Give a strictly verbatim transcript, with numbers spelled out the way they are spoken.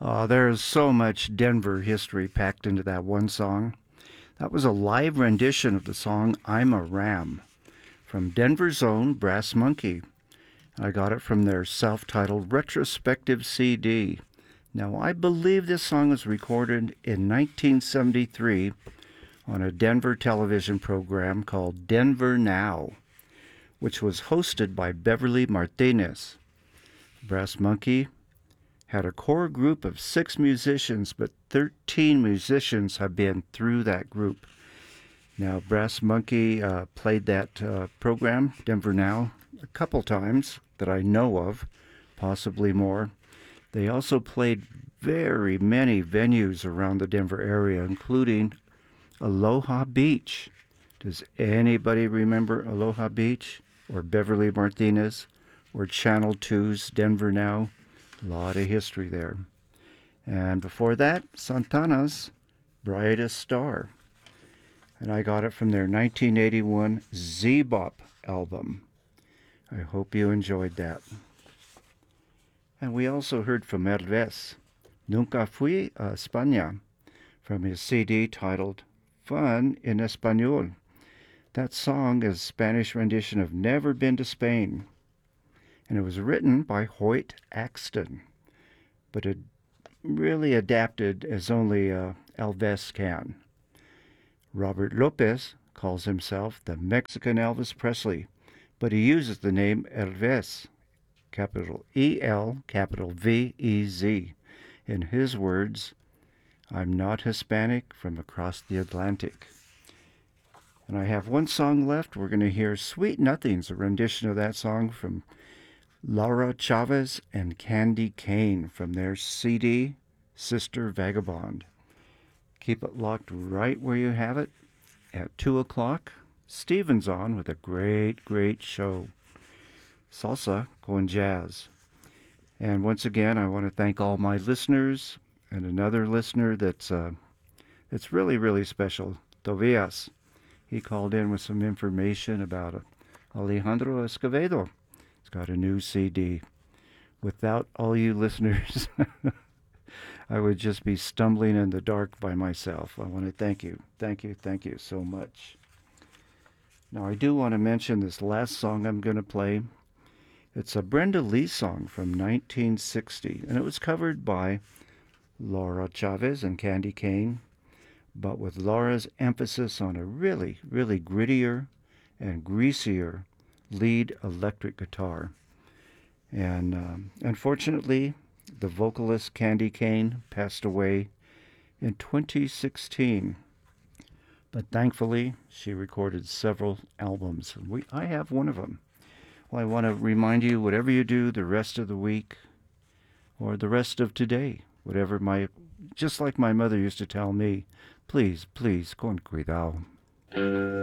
Uh, there's so much Denver history packed into that one song. That was a live rendition of the song I'm a Ram from Denver's own Brass Monkey. I got it from their self-titled retrospective C D. Now, I believe this song was recorded in nineteen seventy-three on a Denver television program called Denver Now, which was hosted by Beverly Martinez. Brass Monkey had a core group of six musicians, but thirteen musicians have been through that group. Now, Brass Monkey uh, played that uh, program, Denver Now, a couple times that I know of, possibly more. They also played very many venues around the Denver area, including Aloha Beach. Does anybody remember Aloha Beach or Beverly Martinez or Channel two's Denver Now? A lot of history there. And before that, Santana's Brightest Star. And I got it from their nineteen eighty-one Z-Bop album. I hope you enjoyed that. And we also heard from Hervé, Nunca Fui a España, from his C D titled Fun en Español. That song is a Spanish rendition of Never Been to Spain, and it was written by Hoyt Axton, but it really adapted as only uh, Elvis can. Robert Lopez calls himself the Mexican Elvis Presley, but he uses the name Elvis, capital E L, capital V E Z. In his words, I'm not Hispanic from across the Atlantic. And I have one song left. We're going to hear Sweet Nothings, a rendition of that song from Laura Chavez and Candy Kane from their C D, Sister Vagabond. Keep it locked right where you have it. At two o'clock, Stephen's on with a great, great show. Salsa con Jazz. And once again, I want to thank all my listeners and another listener that's uh, that's really, really special, Tobias. He called in with some information about uh, Alejandro Escovedo. He's got a new C D. Without all you listeners, I would just be stumbling in the dark by myself. I want to thank you. Thank you. Thank you so much. Now, I do want to mention this last song I'm going to play. It's a Brenda Lee song from nineteen sixty, and it was covered by Laura Chavez and Candy Kane, but with Laura's emphasis on a really, really grittier and greasier lead electric guitar. And um, unfortunately, the vocalist Candy Kane passed away in twenty sixteen. But thankfully, she recorded several albums. We, I have one of them. Well, I want to remind you, whatever you do the rest of the week or the rest of today, whatever my, just like my mother used to tell me, please, please, con cuidado.